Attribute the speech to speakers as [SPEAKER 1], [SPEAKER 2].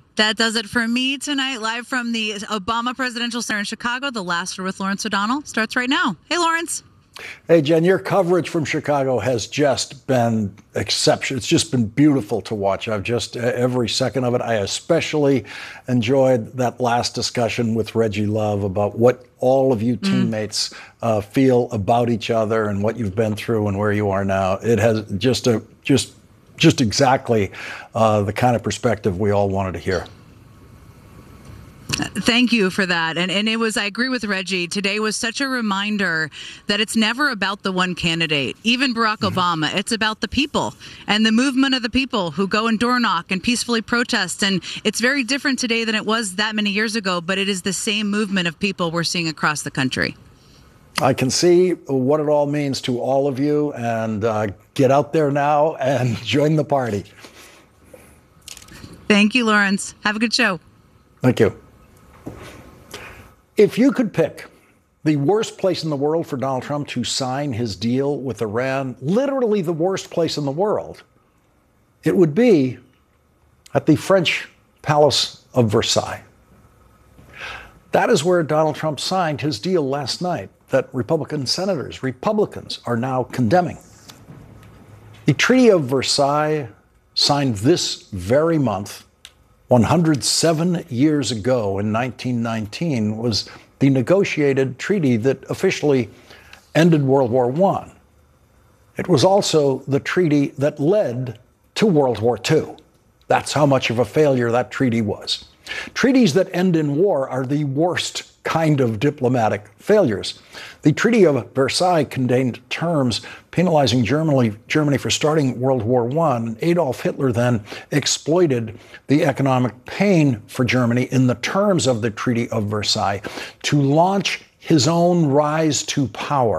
[SPEAKER 1] That does it for me tonight, live from the Obama Presidential Center in Chicago. The Last Word with Lawrence O'Donnell starts right now. Hey, Lawrence.
[SPEAKER 2] Hey, Jen, your coverage from Chicago has just been exceptional. It's just been beautiful to watch. I've just, every second of it. I especially enjoyed that last discussion with Reggie Love about what all of you teammates feel about each other and what you've been through and where you are now. It has just exactly the kind of perspective we all wanted to hear.
[SPEAKER 1] Thank you for that. And it was, I agree with Reggie, today was such a reminder that it's never about the one candidate, even Barack Obama. It's about the people and the movement of the people who go and door knock and peacefully protest. And it's very different today than it was that many years ago, but it is the same movement of people we're seeing across the country.
[SPEAKER 2] I can see what it all means to all of you, and get out there now and join the party.
[SPEAKER 1] Thank you, Lawrence. Have a good show.
[SPEAKER 2] Thank you. If you could pick the worst place in the world for Donald Trump to sign his deal with Iran, literally the worst place in the world, it would be at the French Palace of Versailles. That is where Donald Trump signed his deal last night that Republicans are now condemning. The Treaty of Versailles, signed this very month, 107 years ago in 1919, was the negotiated treaty that officially ended World War I. It was also the treaty that led to World War II. That's how much of a failure that treaty was. Treaties that end in war are the worst kind of diplomatic failures. The Treaty of Versailles contained terms penalizing Germany for starting World War I, and Adolf Hitler then exploited the economic pain for Germany in the terms of the Treaty of Versailles to launch his own rise to power.